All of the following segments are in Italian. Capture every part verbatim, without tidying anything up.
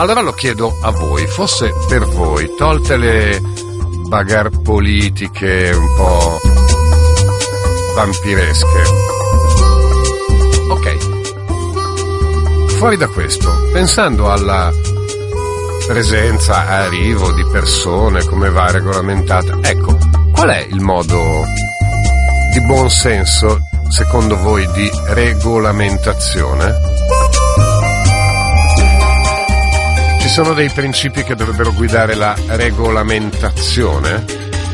allora lo chiedo a voi, fosse per voi, tolte le bagarre politiche un po' vampiresche, ok, fuori da questo, pensando alla presenza, arrivo di persone, come va regolamentata, ecco, qual è il modo di buon senso, secondo voi, di regolamentazione? Ci sono dei principi che dovrebbero guidare la regolamentazione?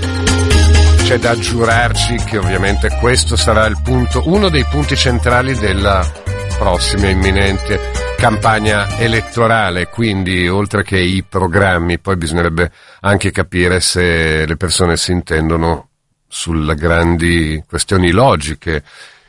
C'è da giurarci che ovviamente questo sarà il punto, uno dei punti centrali della prossima imminente campagna elettorale, quindi oltre che i programmi, poi bisognerebbe anche capire se le persone si intendono sulle grandi questioni logiche,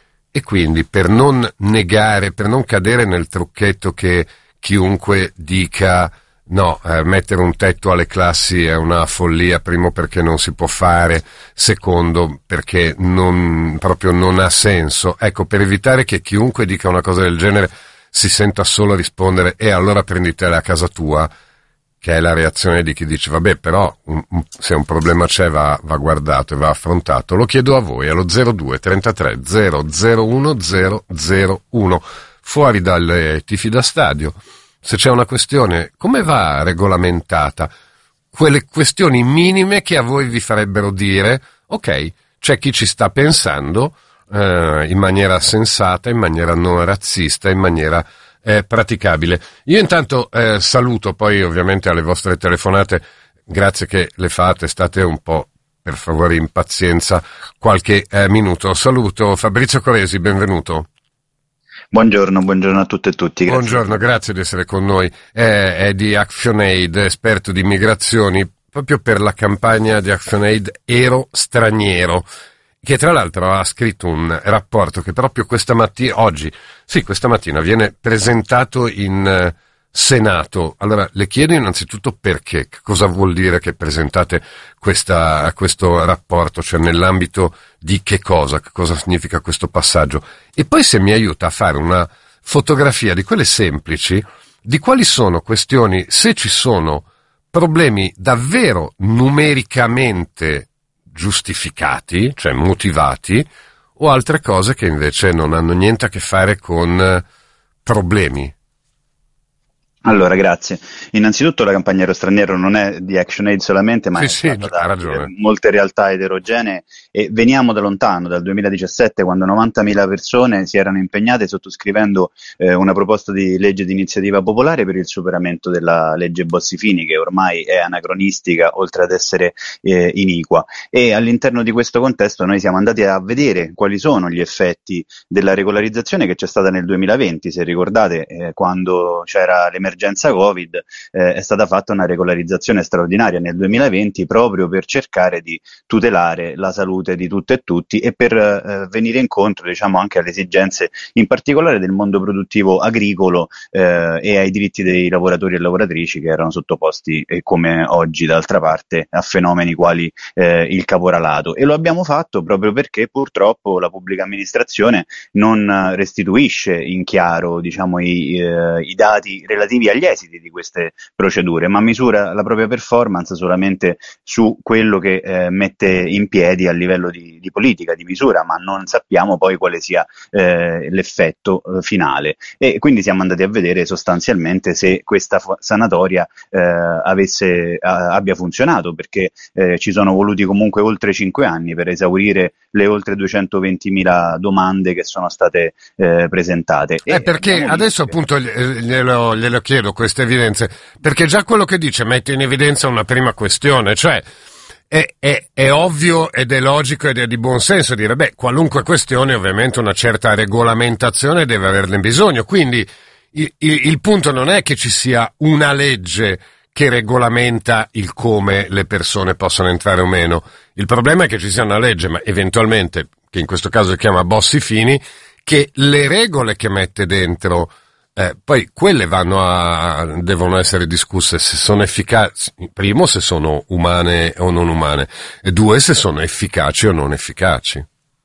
e quindi per non negare, per non cadere nel trucchetto che chiunque dica no, eh, mettere un tetto alle classi è una follia, primo perché non si può fare, secondo perché non, proprio non ha senso. Ecco, per evitare che chiunque dica una cosa del genere si senta solo rispondere e allora prenditela a casa tua, che è la reazione di chi dice vabbè, però un, un, se un problema c'è va, va guardato e va affrontato. Lo chiedo a voi allo zero due trentatré zero zero uno zero zero uno, fuori dalle tifi da stadio. Se c'è una questione, come va regolamentata? Quelle questioni minime che a voi vi farebbero dire ok, c'è chi ci sta pensando eh, in maniera sensata, in maniera non razzista, in maniera eh, praticabile. Io intanto eh, saluto, poi ovviamente alle vostre telefonate, grazie che le fate, state un po' per favore in pazienza qualche eh, minuto. Saluto Fabrizio Coresi, benvenuto. Buongiorno, buongiorno a tutte e tutti. Grazie. Buongiorno, grazie di essere con noi. È, è di ActionAid, esperto di migrazioni, proprio per la campagna di ActionAid Ero Straniero, che tra l'altro ha scritto un rapporto che proprio questa mattina, oggi, sì, questa mattina viene presentato in uh, Senato. Allora, le chiedo innanzitutto perché, che cosa vuol dire che presentate questa, questo rapporto, cioè nell'ambito di che cosa, che cosa significa questo passaggio, e poi se mi aiuta a fare una fotografia di quelle semplici, di quali sono questioni, se ci sono problemi davvero numericamente giustificati, cioè motivati, o altre cose che invece non hanno niente a che fare con problemi. Allora, grazie. Innanzitutto la campagna Ero Straniero non è di ActionAid solamente, ma sì, è sì, da ragione. molte realtà eterogenee, e veniamo da lontano, dal duemiladiciassette, quando novantamila persone si erano impegnate sottoscrivendo eh, una proposta di legge di iniziativa popolare per il superamento della legge Bossi-Fini, che ormai è anacronistica oltre ad essere eh, iniqua, e all'interno di questo contesto noi siamo andati a vedere quali sono gli effetti della regolarizzazione che c'è stata nel duemilaventi. Se ricordate, eh, quando c'era l'emergenza Covid, eh, è stata fatta una regolarizzazione straordinaria nel duemilaventi proprio per cercare di tutelare la salute di tutte e tutti e per eh, venire incontro, diciamo, anche alle esigenze in particolare del mondo produttivo agricolo eh, e ai diritti dei lavoratori e lavoratrici che erano sottoposti, eh, come oggi d'altra parte, a fenomeni quali eh, il caporalato. E lo abbiamo fatto proprio perché purtroppo la pubblica amministrazione non restituisce in chiaro, diciamo, i, eh, i dati relativi agli esiti di queste procedure, ma misura la propria performance solamente su quello che eh, mette in piedi a livello di, di politica, di misura, ma non sappiamo poi quale sia eh, l'effetto eh, finale. E quindi siamo andati a vedere sostanzialmente se questa fu- sanatoria eh, avesse, a, abbia funzionato, perché eh, ci sono voluti comunque oltre cinque anni per esaurire le oltre duecentoventimila domande che sono state eh, presentate. Eh, perché adesso appunto glielo, glielo chiedo queste evidenze, perché già quello che dice mette in evidenza una prima questione, cioè è, è, è ovvio ed è logico ed è di buon senso dire, beh, qualunque questione ovviamente una certa regolamentazione deve averne bisogno, quindi il, il, il punto non è che ci sia una legge che regolamenta il come le persone possono entrare o meno, il problema è che ci sia una legge, ma eventualmente, che in questo caso si chiama Bossi-Fini, che le regole che mette dentro Eh, poi quelle vanno a, devono essere discusse se sono efficaci, primo se sono umane o non umane, e due se sono efficaci o non efficaci.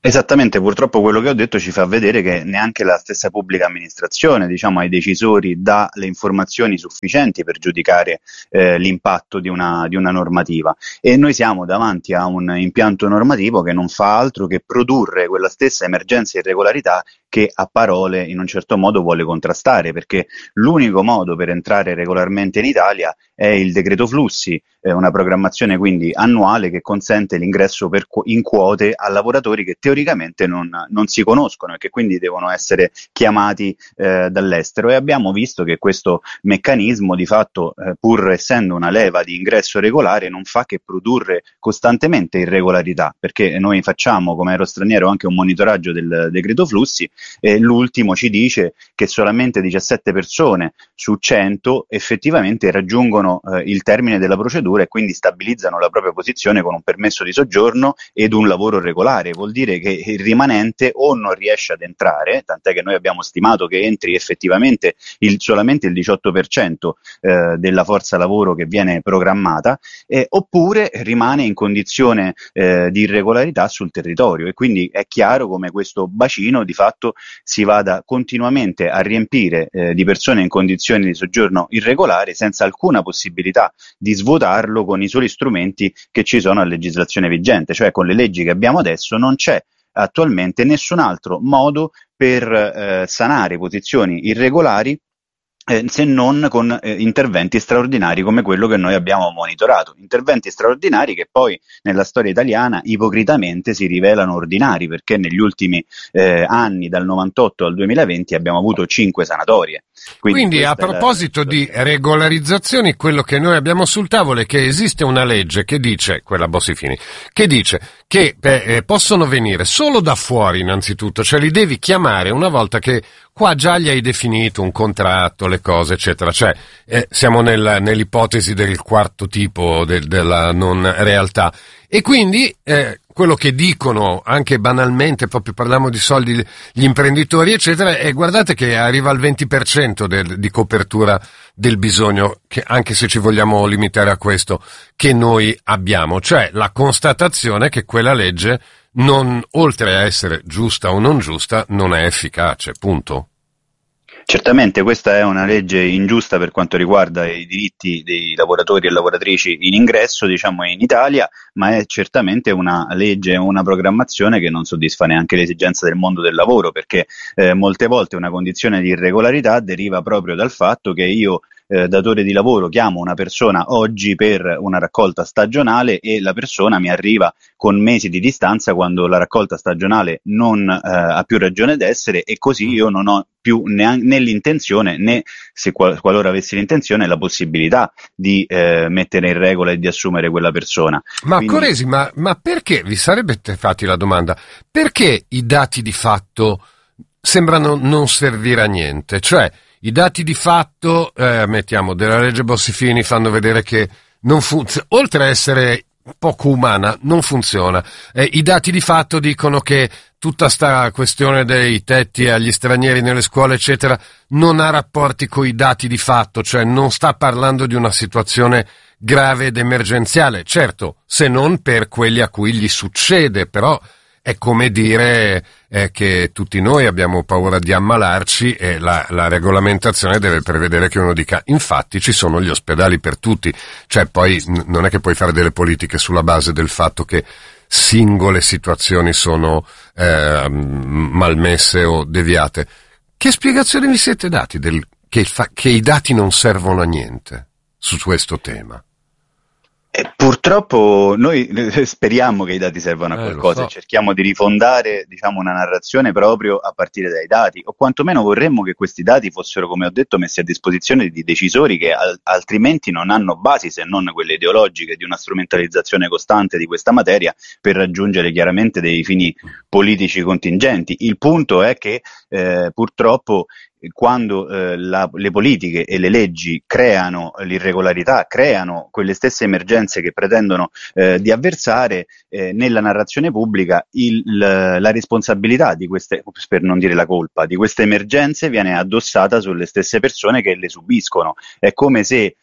Esattamente, purtroppo quello che ho detto ci fa vedere che neanche la stessa pubblica amministrazione, diciamo, ai decisori dà le informazioni sufficienti per giudicare eh, l'impatto di una, di una normativa, e noi siamo davanti a un impianto normativo che non fa altro che produrre quella stessa emergenza e irregolarità che a parole in un certo modo vuole contrastare, perché l'unico modo per entrare regolarmente in Italia è il decreto flussi, eh, una programmazione quindi annuale che consente l'ingresso per, in quote a lavoratori che teoricamente non, non si conoscono e che quindi devono essere chiamati eh, dall'estero, e abbiamo visto che questo meccanismo di fatto, eh, pur essendo una leva di ingresso regolare, non fa che produrre costantemente irregolarità, perché noi facciamo come Ero Straniero anche un monitoraggio del decreto flussi, e l'ultimo ci dice che solamente diciassette persone su cento effettivamente raggiungono eh, il termine della procedura e quindi stabilizzano la propria posizione con un permesso di soggiorno ed un lavoro regolare. Vuol dire che il rimanente o non riesce ad entrare, tant'è che noi abbiamo stimato che entri effettivamente il, solamente il diciotto per cento eh, della forza lavoro che viene programmata, eh, oppure rimane in condizione eh, di irregolarità sul territorio, e quindi è chiaro come questo bacino di fatto si vada continuamente a riempire eh, di persone in condizioni di soggiorno irregolare senza alcuna possibilità di svuotarlo con i soli strumenti che ci sono a legislazione vigente, cioè con le leggi che abbiamo adesso non c'è attualmente nessun altro modo per eh, sanare posizioni irregolari Eh, se non con eh, interventi straordinari come quello che noi abbiamo monitorato, interventi straordinari che poi nella storia italiana ipocritamente si rivelano ordinari, perché negli ultimi eh, anni, dal novantotto al duemilaventi, abbiamo avuto cinque sanatorie. Quindi, Quindi a proposito di regolarizzazioni, quello che noi abbiamo sul tavolo è che esiste una legge che dice, quella Bossi-Fini, che dice che eh, possono venire solo da fuori innanzitutto, cioè li devi chiamare una volta che qua già gli hai definito un contratto, le cose eccetera, cioè eh, siamo nel, nell'ipotesi del quarto tipo de, della non realtà, e quindi eh, quello che dicono anche banalmente, proprio parliamo di soldi, gli imprenditori eccetera, e guardate che arriva al venti per cento del, di copertura del bisogno, che anche se ci vogliamo limitare a questo, che noi abbiamo, cioè la constatazione che quella legge, non, oltre a essere giusta o non giusta, non è efficace, punto. Certamente questa è una legge ingiusta per quanto riguarda i diritti dei lavoratori e lavoratrici in ingresso, diciamo, in Italia, ma è certamente una legge, una programmazione che non soddisfa neanche le esigenze del mondo del lavoro, perché eh, molte volte una condizione di irregolarità deriva proprio dal fatto che io, eh, datore di lavoro, chiamo una persona oggi per una raccolta stagionale e la persona mi arriva con mesi di distanza quando la raccolta stagionale non eh, ha più ragione d'essere, e così io non ho più neanche né l'intenzione né, se qual- qualora avessi l'intenzione, la possibilità di eh, mettere in regola e di assumere quella persona. Ma Quindi... Corresi, ma, ma perché, vi sarebbe fatti la domanda, perché i dati di fatto sembrano non servire a niente? Cioè, i dati di fatto, eh, mettiamo, della legge Bossi-Fini fanno vedere che non funziona, oltre a essere poco umana, non funziona. Eh, I dati di fatto dicono che tutta sta questione dei tetti agli stranieri nelle scuole, eccetera, non ha rapporti con i dati di fatto, cioè non sta parlando di una situazione grave ed emergenziale, certo, se non per quelli a cui gli succede, però è come dire eh, che tutti noi abbiamo paura di ammalarci e la, la regolamentazione deve prevedere che uno dica infatti ci sono gli ospedali per tutti, cioè poi n- non è che puoi fare delle politiche sulla base del fatto che singole situazioni sono eh, malmesse o deviate. Che spiegazione vi siete dati del, che, fa, che i dati non servono a niente su questo tema? Eh, purtroppo noi speriamo che i dati servano a Eh, qualcosa so. e cerchiamo di rifondare, diciamo, una narrazione proprio a partire dai dati, o quantomeno vorremmo che questi dati fossero, come ho detto, messi a disposizione di decisori che al- altrimenti non hanno basi se non quelle ideologiche di una strumentalizzazione costante di questa materia per raggiungere chiaramente dei fini politici contingenti. Il punto è che eh, purtroppo quando eh, la, le politiche e le leggi creano l'irregolarità, creano quelle stesse emergenze che pretendono eh, di avversare, eh, nella narrazione pubblica il, la, la responsabilità di queste, per non dire la colpa, di queste emergenze viene addossata sulle stesse persone che le subiscono. È come se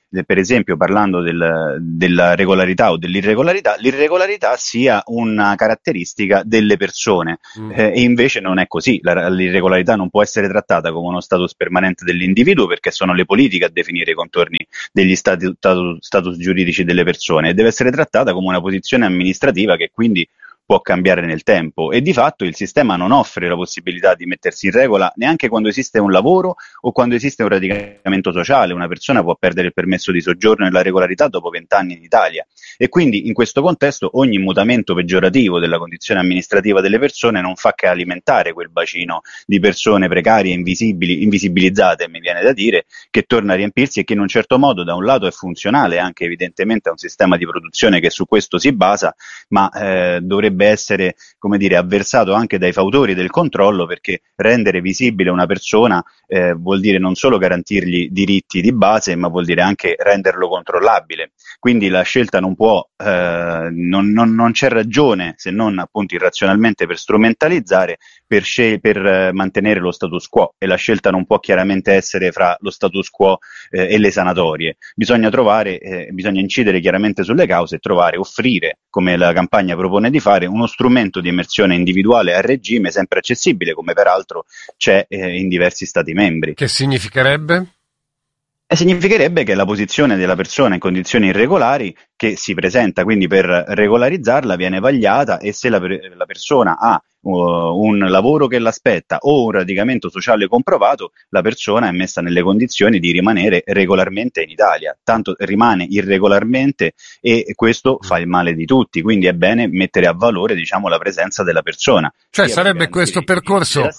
per esempio parlando del, della regolarità o dell'irregolarità, l'irregolarità sia una caratteristica delle persone mm. eh, e invece non è così. La, l'irregolarità non può essere trattata come uno status permanente dell'individuo, perché sono le politiche a definire i contorni degli stati, status, status giuridici delle persone, e deve essere trattata come una posizione amministrativa che quindi può cambiare nel tempo, e di fatto il sistema non offre la possibilità di mettersi in regola neanche quando esiste un lavoro o quando esiste un radicamento sociale. Una persona può perdere il permesso di soggiorno e la regolarità dopo vent'anni in Italia, e quindi in questo contesto ogni mutamento peggiorativo della condizione amministrativa delle persone non fa che alimentare quel bacino di persone precarie, invisibili, invisibilizzate, mi viene da dire, che torna a riempirsi e che in un certo modo da un lato è funzionale anche evidentemente a un sistema di produzione che su questo si basa, ma eh, dovrebbe essere, come dire, avversato anche dai fautori del controllo, perché rendere visibile una persona eh, vuol dire non solo garantirgli diritti di base, ma vuol dire anche renderlo controllabile. Quindi la scelta non può, eh, non, non, non c'è ragione, se non appunto irrazionalmente per strumentalizzare, per, scel- per eh, mantenere lo status quo, e la scelta non può chiaramente essere fra lo status quo eh, e le sanatorie. Bisogna trovare, eh, bisogna incidere chiaramente sulle cause e trovare, offrire, come la campagna propone di fare, uno strumento di immersione individuale a regime sempre accessibile, come peraltro c'è eh, in diversi stati membri. Che significherebbe? E significherebbe che la posizione della persona in condizioni irregolari che si presenta quindi per regolarizzarla viene vagliata, e se la, la persona ha uh, un lavoro che l'aspetta o un radicamento sociale comprovato, la persona è messa nelle condizioni di rimanere regolarmente in Italia. Tanto rimane irregolarmente, e questo fa il male di tutti, quindi è bene mettere a valore, diciamo, la presenza della persona. Cioè sarebbe questo percorso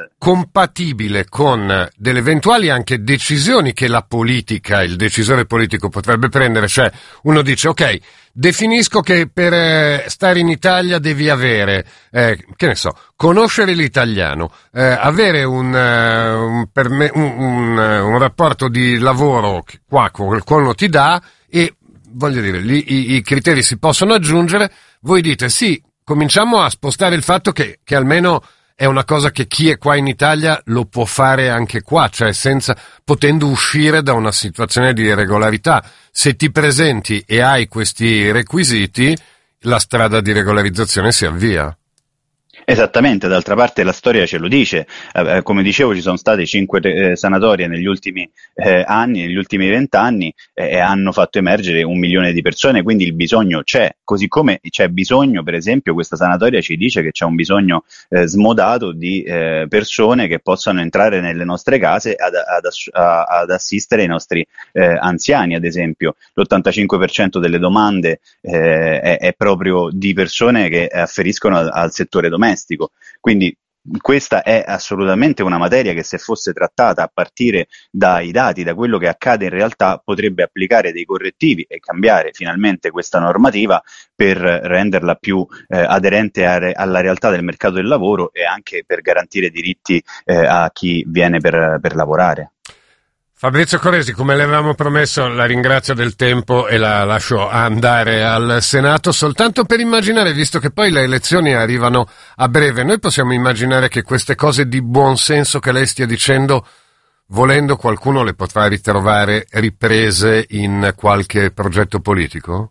compatibile con delle eventuali anche decisioni che la politica, il decisore politico potrebbe prendere, cioè uno dice ok, definisco che per eh, stare in Italia devi avere, eh, che ne so, conoscere l'italiano, eh, avere un, eh, un, perme- un, un, un rapporto di lavoro che qua qualcuno ti dà, e voglio dire, lì, i, i criteri si possono aggiungere. Voi dite sì, cominciamo a spostare il fatto che, che almeno è una cosa che chi è qua in Italia lo può fare anche qua, cioè senza, potendo uscire da una situazione di irregolarità. Se ti presenti e hai questi requisiti, la strada di regolarizzazione si avvia. Esattamente, d'altra parte la storia ce lo dice, eh, come dicevo ci sono state cinque eh, sanatorie negli ultimi eh, anni, negli ultimi vent'anni eh, e hanno fatto emergere un milione di persone, quindi il bisogno c'è, così come c'è bisogno, per esempio questa sanatoria ci dice che c'è un bisogno eh, smodato di eh, persone che possano entrare nelle nostre case ad, ad, ad assistere i nostri eh, anziani, ad esempio. L'ottantacinque per cento delle domande eh, è, è proprio di persone che afferiscono al, al settore domestico. Quindi questa è assolutamente una materia che, se fosse trattata a partire dai dati, da quello che accade in realtà, potrebbe applicare dei correttivi e cambiare finalmente questa normativa per renderla più eh, aderente a re- alla realtà del mercato del lavoro, e anche per garantire diritti eh, a chi viene per, per lavorare. Fabrizio Corresi, come le avevamo promesso, la ringrazio del tempo e la lascio andare al Senato, soltanto per immaginare, visto che poi le elezioni arrivano a breve, noi possiamo immaginare che queste cose di buon senso che lei stia dicendo, volendo, qualcuno le potrà ritrovare riprese in qualche progetto politico?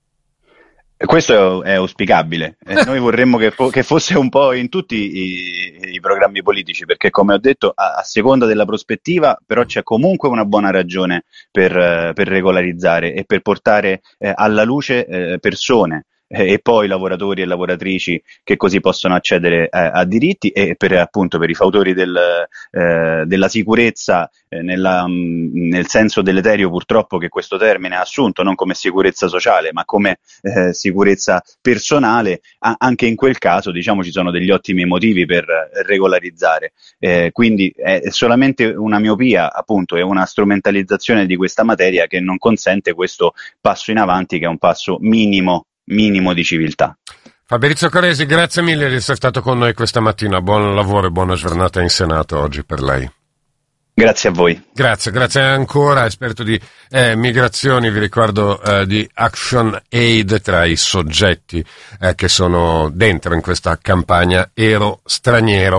Questo è auspicabile, eh, noi vorremmo che, fo- che fosse un po' in tutti i, i programmi politici, perché, come ho detto, a, a seconda della prospettiva, però c'è comunque una buona ragione per, uh, per regolarizzare e per portare eh, alla luce eh, persone eh, e poi lavoratori e lavoratrici che così possono accedere a, a diritti, e per, appunto, per i fautori del, eh, della sicurezza eh, nella, mh, nel senso deleterio purtroppo che questo termine ha assunto, non come sicurezza sociale ma come eh, sicurezza personale. A- anche in quel caso, diciamo, ci sono degli ottimi motivi per regolarizzare, eh, quindi è solamente una miopia, appunto, è una strumentalizzazione di questa materia che non consente questo passo in avanti, che è un passo minimo minimo di civiltà. Fabrizio Corresi, grazie mille di essere stato con noi questa mattina, buon lavoro e buona giornata in Senato oggi per lei. Grazie a voi. Grazie, grazie ancora, esperto di eh, migrazioni, vi ricordo eh, di Action Aid, tra i soggetti eh, che sono dentro in questa campagna Ero Straniero.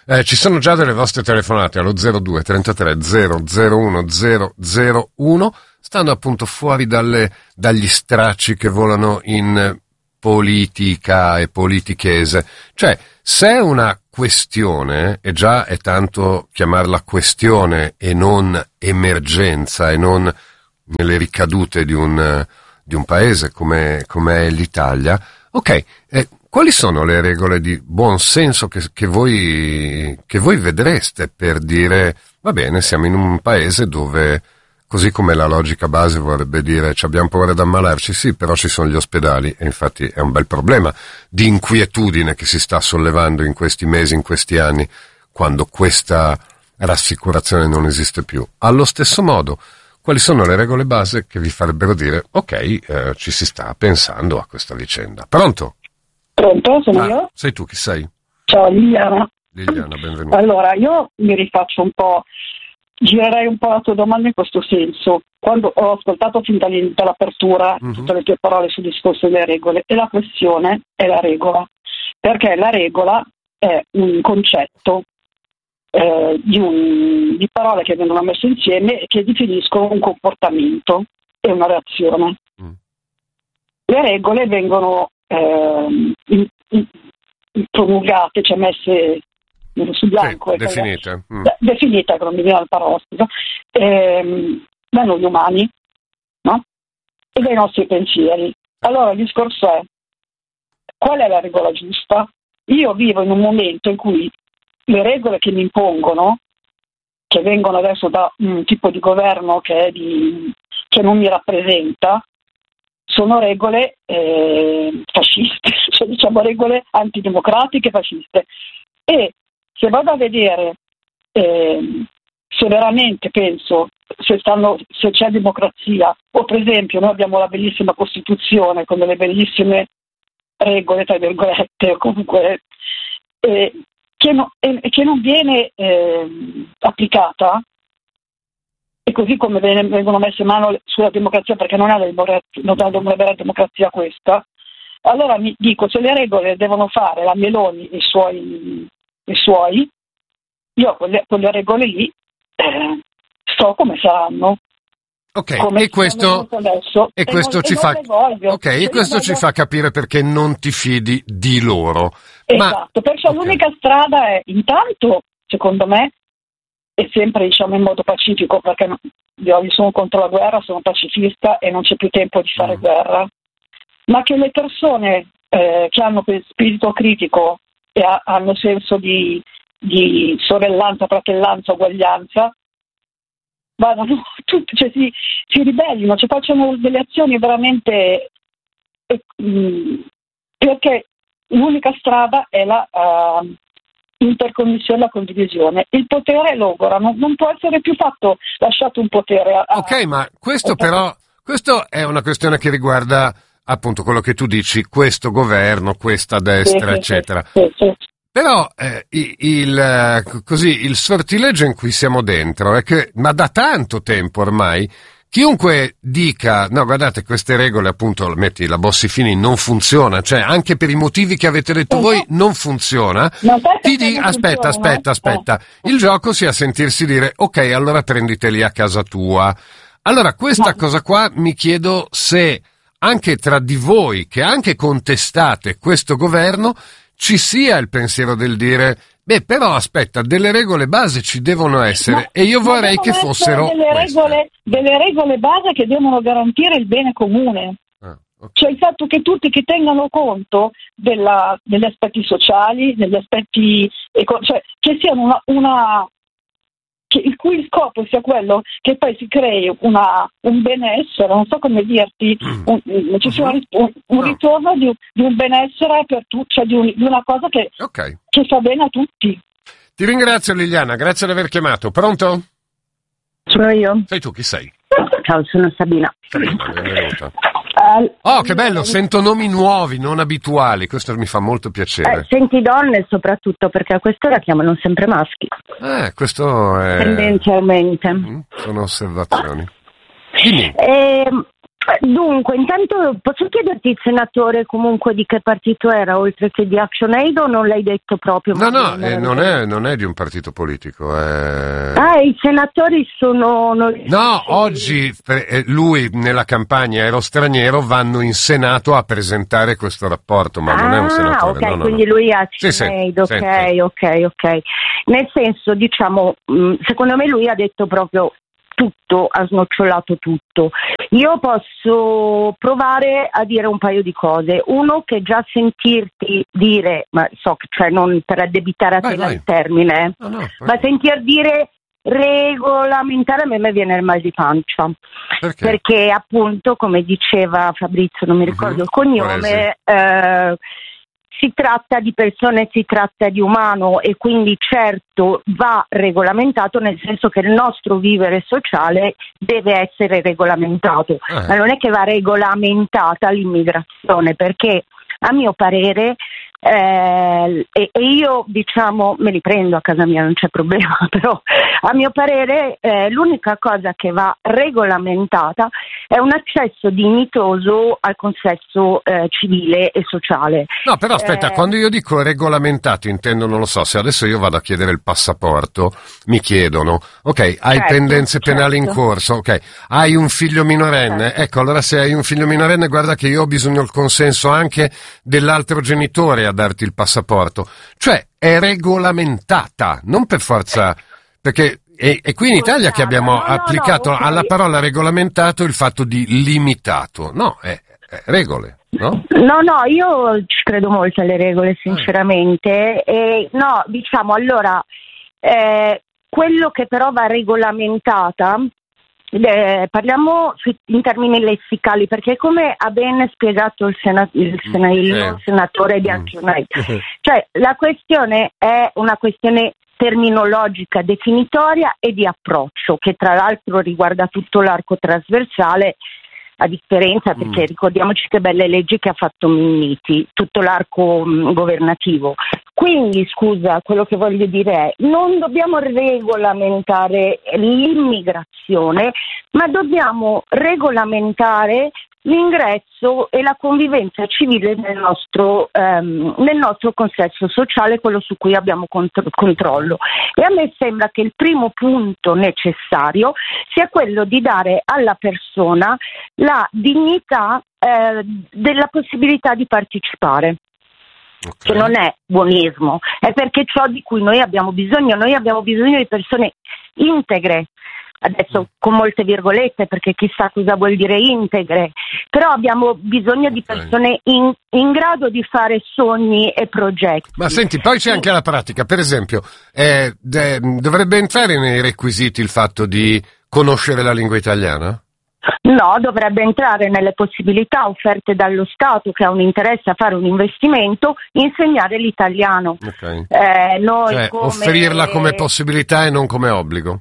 Eh, ci sono già delle vostre telefonate allo zero due trentatré zero zero uno zero zero uno, stanno appunto fuori dalle, dagli stracci che volano in politica e politichese. Cioè, se è una questione, e già è tanto chiamarla questione e non emergenza, e non nelle ricadute di un, di un paese come, come è l'Italia, ok, eh, quali sono le regole di buon senso che, che, voi, che voi vedreste per dire, va bene, siamo in un paese dove, così come la logica base vorrebbe dire, ci abbiamo paura di ammalarci, sì, però ci sono gli ospedali, e infatti è un bel problema di inquietudine che si sta sollevando in questi mesi, in questi anni, quando questa rassicurazione non esiste più. Allo stesso modo, quali sono le regole base che vi farebbero dire, ok, eh, ci si sta pensando a questa vicenda. Pronto? Pronto, sono Ah, io? sei tu, chi sei? Ciao Liliana. Liliana, benvenuta. Allora, io mi rifaccio un po', girerei un po' la tua domanda in questo senso. Quando ho ascoltato fin dall'apertura Mhm. tutte le tue parole sul discorso delle regole, e la questione è la regola, perché la regola è un concetto eh, di, un, di parole che vengono messe insieme e che definiscono un comportamento e una reazione. Mm. Le regole vengono ehm, in, in, in promulgate, cioè messe su bianco, Sì, e poi- definite. Mm. de- definite, che non mi viene la parola, scusa, ehm, da noi umani, no? E dai nostri pensieri. Allora il discorso è: qual è la regola giusta? Io vivo in un momento in cui le regole che mi impongono, che vengono adesso da un tipo di governo che, è di, che non mi rappresenta, sono regole eh, fasciste, cioè diciamo regole antidemocratiche fasciste. E se vado a vedere eh, se veramente penso se, stanno, se c'è democrazia, o per esempio noi abbiamo la bellissima Costituzione con delle bellissime regole, tra virgolette, o comunque eh, che, no, eh, che non viene eh, applicata, e così come vengono messe mano sulla democrazia, perché non è una vera democrazia questa. Allora mi dico, se le regole devono fare la Meloni e i suoi, i suoi io quelle, quelle regole lì eh, so come saranno. Ok, Come e questo, adesso, e questo non, ci e fa, non le voglio. ok, e Se questo io ci vedo- fa capire perché non ti fidi di loro. Esatto, perciò ok. l'unica strada è, intanto, secondo me, è sempre diciamo in modo pacifico, perché no- io sono contro la guerra, sono pacifista e non c'è più tempo di fare Mm. guerra, ma che le persone eh, che hanno quel spirito critico e ha- hanno senso di, di sorellanza, fratellanza, uguaglianza, vadano tutti, cioè si, si ribellino, cioè facciano delle azioni veramente eh, mh, perché l'unica strada è la uh, interconnessione e la condivisione. Il potere logora, non, non può essere più fatto, lasciato un potere a, a- Ok, ma questo però, questo è una questione che riguarda appunto quello che tu dici, questo governo, questa destra, sì, sì, eccetera. sì, sì. Però eh, il, il, eh, così, il sortileggio in cui siamo dentro è che, ma da tanto tempo ormai, chiunque dica, no guardate queste regole appunto, metti la Bossi-Fini non funziona, cioè anche per i motivi che avete detto Eh, voi no. non funziona, Ma sai ti perché di, non aspetta, funziona? aspetta, aspetta, il gioco sia sentirsi dire ok, allora prenditeli a casa tua. Allora questa Ma- cosa qua mi chiedo se anche tra di voi che anche contestate questo governo ci sia il pensiero del dire beh però aspetta, delle regole base ci devono essere Ma- e io ma vorrei che devono fossero essere delle queste. regole, delle regole base che devono garantire il bene comune. Ah, ok. Cioè il fatto che tutti che tengano conto della, degli aspetti sociali, degli aspetti eco- cioè che siano una, una che il cui scopo sia quello che poi si crei una, un benessere, non so come dirti, un, ci sia un, un, un No. ritorno di, di un benessere per tutti, cioè di, un- di una cosa che, Ok. che fa bene a tutti. Ti ringrazio Liliana, grazie di aver chiamato. Pronto? Sono io. Sei tu, chi sei? Ciao, sono Sabina. Sabina, benvenuta. Al- Oh, che bello, sento nomi nuovi, non abituali, questo mi fa molto eh, piacere. senti donne soprattutto perché a quest'ora chiamano sempre maschi, Eh, questo è... tendenzialmente. Mm, sono osservazioni. Dimmi. Ehm, Dunque, intanto posso chiederti, il senatore, comunque di che partito era, oltre che di ActionAid, o non l'hai detto proprio? No, no, eh, non, è, non è di un partito politico. È... Ah, i senatori sono... Non... No, oggi eh, lui nella campagna Ero Straniero vanno in Senato a presentare questo rapporto, ma ah, non è un senatore. ok, no, no, quindi no. lui ha sì, sì, ActionAid, ok, senti. ok, ok. Nel senso, diciamo, mh, secondo me lui ha detto proprio... tutto, ha snocciolato tutto. Io posso provare a dire un paio di cose. Uno, che già sentirti dire, ma so che, cioè non per addebitare a te il termine, no, no, ma sentir dire regolamentare, a me mi viene il mal di pancia. Perché? Perché appunto, come diceva Fabrizio, non mi ricordo uh-huh. il cognome, eh, si tratta di persone, si tratta di umano, e quindi certo va regolamentato, nel senso che il nostro vivere sociale deve essere regolamentato, eh. ma non è che va regolamentata l'immigrazione, perché a mio parere eh, e, e io diciamo me li prendo a casa mia, non c'è problema, però a mio parere eh, l'unica cosa che va regolamentata è un accesso dignitoso al consesso eh, civile e sociale. No, però aspetta, eh... quando io dico regolamentato intendo, non lo so, se adesso io vado a chiedere il passaporto, mi chiedono, ok, hai certo, pendenze penali certo. in corso, ok, hai un figlio minorenne, certo. Ecco, allora se hai un figlio minorenne guarda che io ho bisogno del consenso anche dell'altro genitore a darti il passaporto, cioè è regolamentata, non per forza, perché è, è qui in Italia che abbiamo no, no, applicato no, okay. alla parola regolamentato il fatto di limitato, no, è, è regole, no? No, no, io ci credo molto alle regole, sinceramente, e no, diciamo, allora, eh, quello che però va regolamentata, Eh, parliamo in termini lessicali, perché come ha ben spiegato il, sena- il, sena- il eh. senatore di ActionAid, cioè la questione è una questione terminologica, definitoria e di approccio, che tra l'altro riguarda tutto l'arco trasversale, a differenza, perché mm. ricordiamoci che belle leggi che ha fatto Minniti, tutto l'arco mh, governativo. Quindi, scusa, quello che voglio dire è, non dobbiamo regolamentare l'immigrazione, ma dobbiamo regolamentare l'ingresso e la convivenza civile nel nostro, ehm, nel nostro consesso sociale, quello su cui abbiamo contro- controllo. E a me sembra che il primo punto necessario sia quello di dare alla persona la dignità eh, della possibilità di partecipare. Okay. Che non è buonismo, è perché ciò di cui noi abbiamo bisogno, noi abbiamo bisogno di persone integre, adesso con molte virgolette perché chissà cosa vuol dire integre, però abbiamo bisogno di persone in, in grado di fare sogni e progetti. Ma senti, poi c'è anche la pratica, per esempio, eh, de, dovrebbe entrare nei requisiti il fatto di conoscere la lingua italiana? No, dovrebbe entrare nelle possibilità offerte dallo Stato, che ha un interesse a fare un investimento, insegnare l'italiano. Okay. Eh, noi cioè, come... offrirla come possibilità e non come obbligo?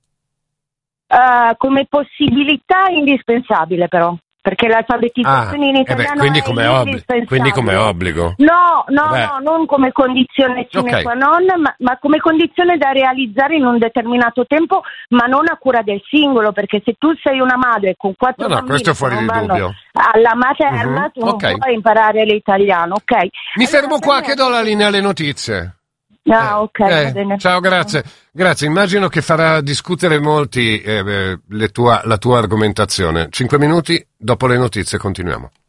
Uh, come possibilità indispensabile, però, perché l'alfabetizzazione ah, in italiano eh beh, quindi è come indispensabile. Obbligo, quindi come obbligo? No, no, Beh. no, non come condizione sine okay. qua non, ma, ma come condizione da realizzare in un determinato tempo, ma non a cura del singolo, perché se tu sei una madre con quattro no, no, bambini questo è fuori che non di vanno dubbio. alla materna, uh-huh. tu non okay. puoi imparare l'italiano, ok? Mi allora, fermo qua che do la linea alle notizie. Ah, eh, ok, eh, va bene. Ciao, grazie. Grazie, immagino che farà discutere molti eh, le tua, la tua argomentazione. Cinque minuti, dopo le notizie continuiamo.